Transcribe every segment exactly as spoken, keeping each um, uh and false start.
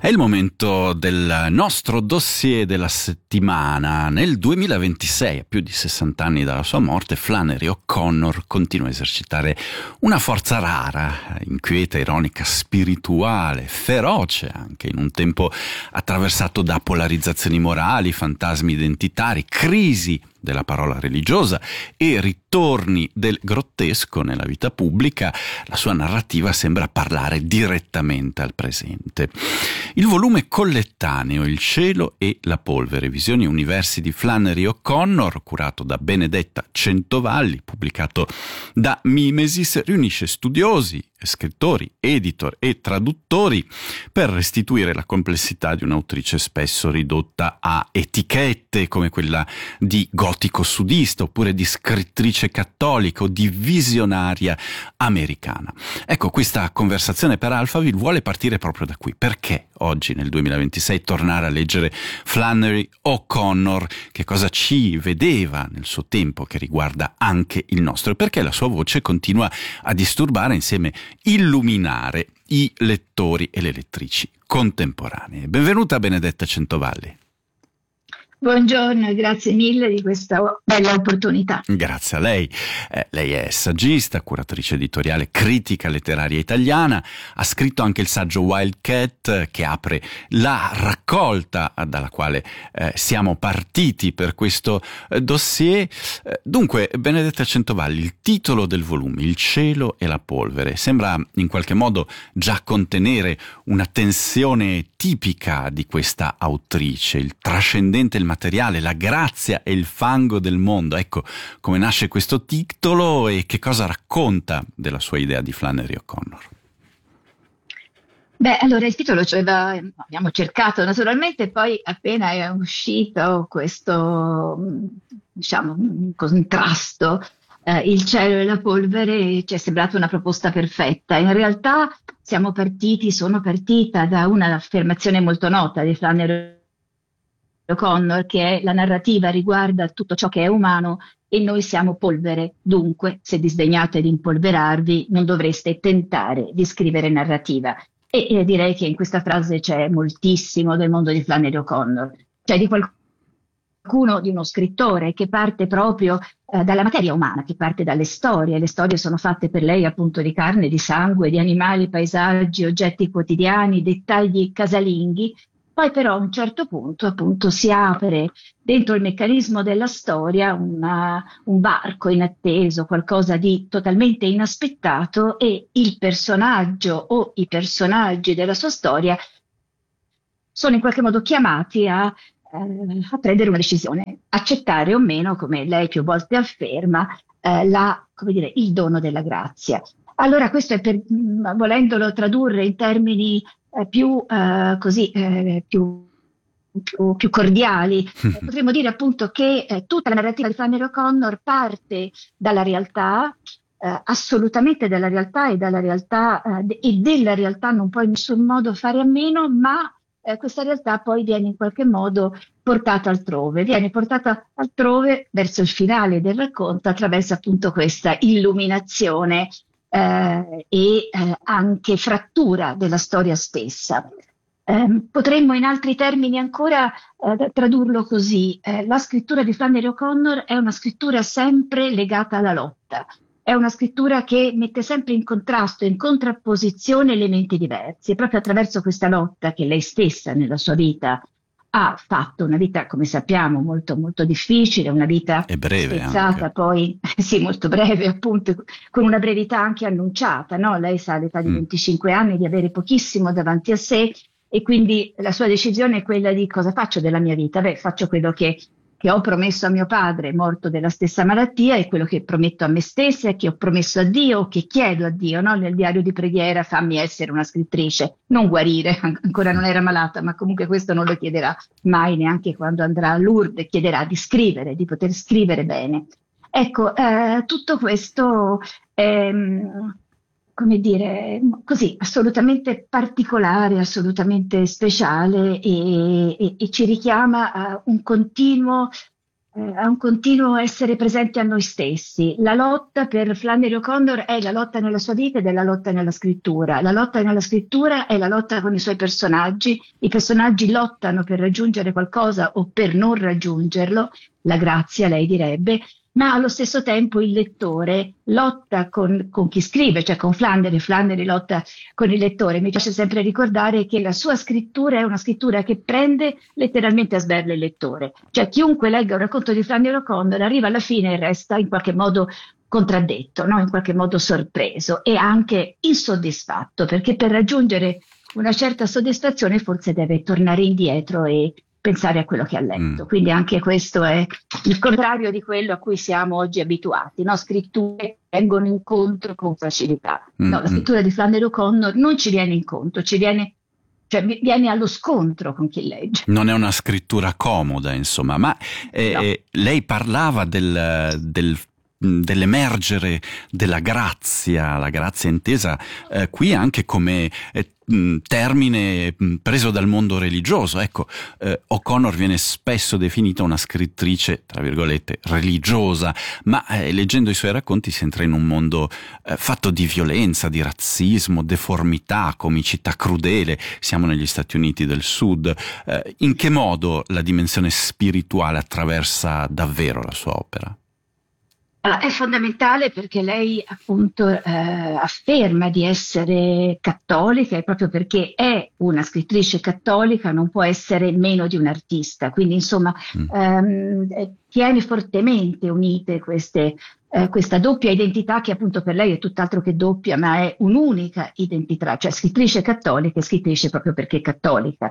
È il momento del nostro dossier della settimana. Nel duemilaventisei, a più di sessanta anni dalla sua morte, Flannery O'Connor continua a esercitare una forza rara, inquieta, ironica, spirituale, feroce anche, in un tempo attraversato da polarizzazioni morali, fantasmi identitari, crisi della parola religiosa e ritorni del grottesco nella vita pubblica. La sua narrativa sembra parlare direttamente al presente. Il volume collettaneo Il cielo e la polvere, visioni e universi di Flannery O'Connor, curato da Benedetta Centovalli, pubblicato da Mimesis, riunisce studiosi, scrittori, editor e traduttori per restituire la complessità di un'autrice spesso ridotta a etichette come quella di gotico sudista oppure di scrittrice cattolica o di visionaria americana. Ecco, questa conversazione per Alphaville vuole partire proprio da qui. Perché oggi nel duemilaventisei tornare a leggere Flannery O'Connor? Che cosa ci vedeva nel suo tempo che riguarda anche il nostro? E perché la sua voce continua a disturbare, insieme illuminare i lettori e le lettrici contemporanee. Benvenuta Benedetta Centovalli. Buongiorno e grazie mille di questa bella opportunità. Grazie a lei. Eh, lei è saggista, curatrice editoriale, critica letteraria italiana, ha scritto anche il saggio Wildcat che apre la raccolta dalla quale eh, siamo partiti per questo eh, dossier. Eh, dunque, Benedetta Centovalli, il titolo del volume, Il cielo e la polvere, sembra in qualche modo già contenere una tensione tipica di questa autrice, il trascendente, il materiale, la grazia e il fango del mondo. Ecco come nasce questo titolo e che cosa racconta della sua idea di Flannery O'Connor. Beh, allora il titolo cioè, abbiamo cercato naturalmente, poi appena è uscito questo, diciamo, contrasto, eh, il cielo e la polvere, ci è sembrata una proposta perfetta. In realtà siamo partiti, sono partita da un'affermazione molto nota di Flannery O'Connor, che è: la narrativa riguarda tutto ciò che è umano e noi siamo polvere, dunque se disdegnate di impolverarvi non dovreste tentare di scrivere narrativa. E eh, direi che in questa frase c'è moltissimo del mondo di Flannery O'Connor, cioè di qualcuno, di uno scrittore che parte proprio eh, dalla materia umana, che parte dalle storie. Le storie sono fatte per lei appunto di carne, di sangue, di animali, paesaggi, oggetti quotidiani, dettagli casalinghi. Poi però a un certo punto appunto si apre dentro il meccanismo della storia una, un varco inatteso, qualcosa di totalmente inaspettato, e il personaggio o i personaggi della sua storia sono in qualche modo chiamati a, eh, a prendere una decisione, accettare o meno, come lei più volte afferma, eh, la, come dire, il dono della grazia. Allora questo è, per, volendolo tradurre in termini eh, più eh, così eh, più, più, più cordiali, eh, potremmo dire appunto che eh, tutta la narrativa di Flannery O'Connor parte dalla realtà, eh, assolutamente dalla realtà e dalla realtà eh, e della realtà non può in nessun modo fare a meno, ma eh, questa realtà poi viene in qualche modo portata altrove, viene portata altrove verso il finale del racconto attraverso appunto questa illuminazione Eh, e eh, anche frattura della storia stessa. Eh, potremmo in altri termini ancora eh, tradurlo così: eh, la scrittura di Flannery O'Connor è una scrittura sempre legata alla lotta, è una scrittura che mette sempre in contrasto, in contrapposizione elementi diversi. È proprio attraverso questa lotta che lei stessa nella sua vita ha fatto, una vita come sappiamo molto molto difficile, una vita e breve spezzata, anche. poi sì, molto breve appunto, con una brevità anche annunciata, no? Lei sa all'età di Mm. venticinque anni di avere pochissimo davanti a sé, e quindi la sua decisione è quella di: cosa faccio della mia vita? Beh, faccio quello che, che ho promesso a mio padre, morto della stessa malattia, e quello che prometto a me stessa e che ho promesso a Dio, che chiedo a Dio, no? Nel diario di preghiera: fammi essere una scrittrice, non guarire, ancora non era malata, ma comunque questo non lo chiederà mai, neanche quando andrà a Lourdes, chiederà di scrivere, di poter scrivere bene. Ecco, eh, tutto questo è, come dire, così, assolutamente particolare, assolutamente speciale, e, e, e ci richiama a un continuo eh, a un continuo essere presenti a noi stessi. La lotta per Flannery O'Connor è la lotta nella sua vita ed è la lotta nella scrittura. La lotta nella scrittura è la lotta con i suoi personaggi. I personaggi lottano per raggiungere qualcosa o per non raggiungerlo, la grazia, lei direbbe, ma allo stesso tempo il lettore lotta con, con chi scrive, cioè con Flannery. Flannery lotta con il lettore. Mi piace sempre ricordare che la sua scrittura è una scrittura che prende letteralmente a sberle il lettore. Cioè chiunque legga un racconto di Flannery O'Connor arriva alla fine e resta in qualche modo contraddetto, no? In qualche modo sorpreso e anche insoddisfatto, perché per raggiungere una certa soddisfazione forse deve tornare indietro e pensare a quello che ha letto. Mm. Quindi anche questo è il contrario di quello a cui siamo oggi abituati, no? Scritture che vengono incontro con facilità. Mm. No, la scrittura di Flannery O'Connor non ci viene incontro, ci viene, cioè viene allo scontro con chi legge. Non è una scrittura comoda, insomma, ma eh, no. eh, lei parlava del, del dell'emergere della grazia, la grazia intesa eh, qui anche come eh, termine preso dal mondo religioso. Ecco, eh, O'Connor viene spesso definita una scrittrice, tra virgolette, religiosa, ma eh, leggendo i suoi racconti si entra in un mondo eh, fatto di violenza, di razzismo, deformità, comicità crudele. Siamo negli Stati Uniti del Sud. Eh, in che modo la dimensione spirituale attraversa davvero la sua opera? Allora, è fondamentale perché lei appunto eh, afferma di essere cattolica e proprio perché è una scrittrice cattolica non può essere meno di un artista, quindi insomma mm. ehm, tiene fortemente unite queste, eh, questa doppia identità che appunto per lei è tutt'altro che doppia, ma è un'unica identità, cioè scrittrice cattolica e scrittrice proprio perché cattolica.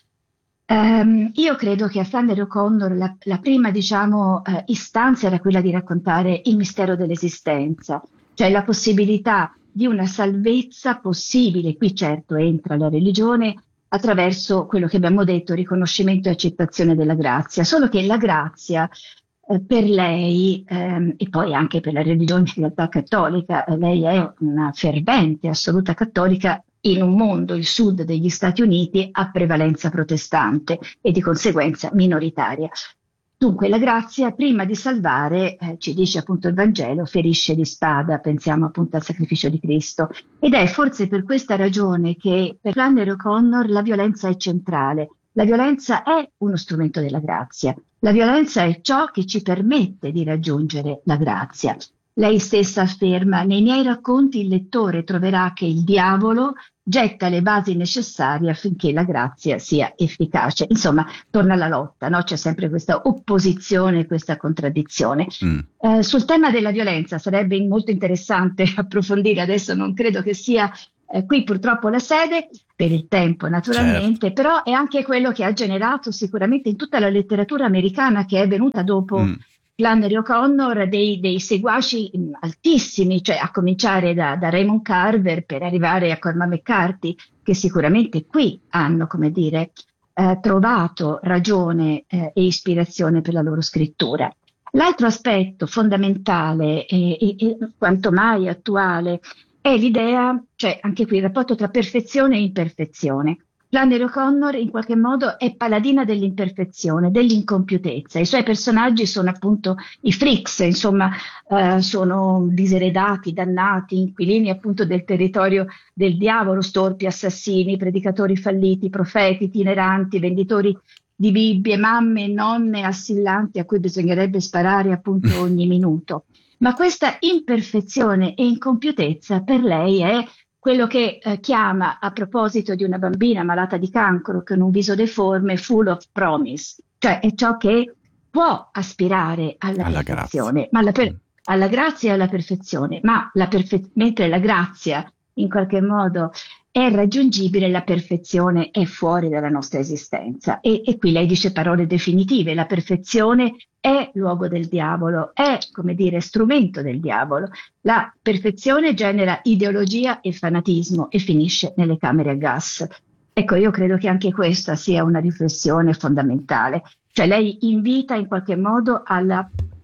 Um, io credo che a Flannery O'Connor la, la prima, diciamo, uh, istanza era quella di raccontare il mistero dell'esistenza, cioè la possibilità di una salvezza possibile. Qui certo entra la religione attraverso quello che abbiamo detto, riconoscimento e accettazione della grazia, solo che la grazia eh, per lei ehm, e poi anche per la religione in realtà cattolica, eh, lei è una fervente, assoluta cattolica, in un mondo, il sud degli Stati Uniti, a prevalenza protestante e di conseguenza minoritaria. Dunque la grazia, prima di salvare, eh, ci dice appunto il Vangelo, ferisce di spada, pensiamo appunto al sacrificio di Cristo. Ed è forse per questa ragione che per Flannery O'Connor la violenza è centrale. La violenza è uno strumento della grazia. La violenza è ciò che ci permette di raggiungere la grazia. Lei stessa afferma: nei miei racconti il lettore troverà che il diavolo getta le basi necessarie affinché la grazia sia efficace. Insomma, torna alla lotta, no? C'è sempre questa opposizione, questa contraddizione. Mm. Eh, sul tema della violenza sarebbe molto interessante approfondire, adesso non credo che sia eh, qui purtroppo la sede, per il tempo naturalmente, certo. Però è anche quello che ha generato sicuramente in tutta la letteratura americana che è venuta dopo mm. Flannery O'Connor dei, dei seguaci altissimi, cioè a cominciare da, da Raymond Carver per arrivare a Cormac McCarthy, che sicuramente qui hanno, come dire, eh, trovato ragione eh, e ispirazione per la loro scrittura. L'altro aspetto fondamentale e, e, e quanto mai attuale è l'idea, cioè anche qui il rapporto tra perfezione e imperfezione. Flannery O'Connor in qualche modo è paladina dell'imperfezione, dell'incompiutezza. I suoi personaggi sono appunto i freaks, insomma, eh, sono diseredati, dannati, inquilini appunto del territorio del diavolo, storpi, assassini, predicatori falliti, profeti itineranti, venditori di Bibbie, mamme e nonne assillanti a cui bisognerebbe sparare appunto ogni minuto. Ma questa imperfezione e incompiutezza per lei è quello che eh, chiama, a proposito di una bambina malata di cancro con un viso deforme, full of promise, cioè è ciò che può aspirare alla, alla perfezione, ma alla, per- alla grazia e alla perfezione, ma la perfe- mentre la grazia in qualche modo è raggiungibile, la perfezione è fuori dalla nostra esistenza. E, e qui lei dice parole definitive: la perfezione è luogo del diavolo, è, come dire, strumento del diavolo. La perfezione genera ideologia e fanatismo e finisce nelle camere a gas. Ecco, io credo che anche questa sia una riflessione fondamentale. Cioè lei invita in qualche modo alla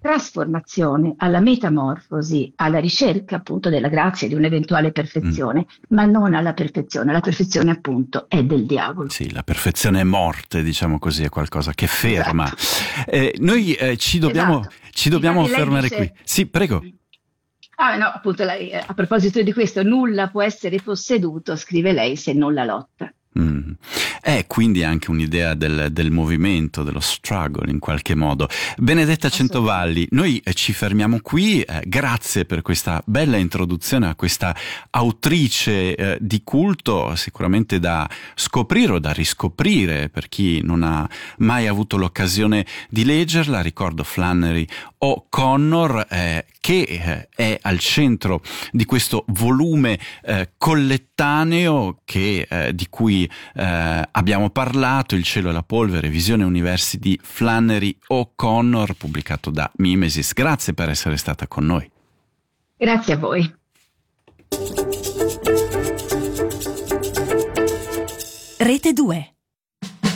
trasformazione, alla metamorfosi, alla ricerca appunto della grazia, di un'eventuale perfezione, mm. ma non alla perfezione. La perfezione appunto è del diavolo. Sì, la perfezione è morte, diciamo così, è qualcosa che ferma. Esatto. Eh, noi eh, ci dobbiamo, esatto. ci dobbiamo fermare dice... qui. Sì, prego. Ah no, appunto, lei, a proposito di questo, nulla può essere posseduto, scrive lei, se non la lotta. Mm. È quindi anche un'idea del, del movimento, dello struggle in qualche modo. Benedetta Centovalli, noi eh, ci fermiamo qui, eh, grazie per questa bella introduzione a questa autrice eh, di culto, sicuramente da scoprire o da riscoprire per chi non ha mai avuto l'occasione di leggerla. Ricordo Flannery O'Connor, eh, che eh, è al centro di questo volume eh, collettaneo che, eh, di cui eh, abbiamo parlato, Il cielo e la polvere, visione universi di Flannery O'Connor, pubblicato da Mimesis. Grazie per essere stata con noi. Grazie a voi. Rete due.